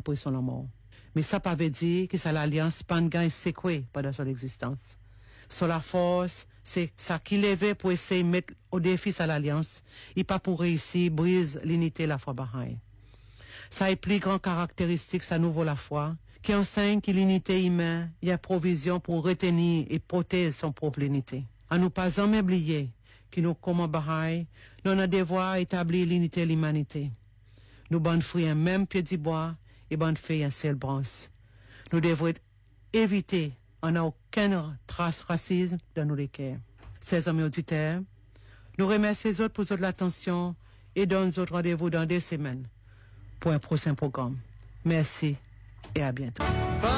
après son mort. Mais ça pas veut dire que ça l'alliance pas de gain séqué pendant son existence. Sur la force, c'est ça qui levait pour essayer de mettre au défi à l'alliance, et pas pour réussir brise l'unité la foi Baha'i. Ça est plus grand caractéristique sa nouveau la foi, qui enseigne que l'unité humaine y a provision pour retenir et protéger son propre unité. À nous pas jamais oublier que nous, comme Baha'i, nous avons devoir établir l'unité de l'humanité. Nous bonnes fruits un même pied du bois et bonnes feuilles un seul branche. Nous devons éviter on n'a aucune trace racisme dans nos cœurs. Chers amis auditeurs, nous remercions les autres pour votre attention et donnons autres rendez-vous dans 2 semaines pour un prochain programme. Merci et à bientôt.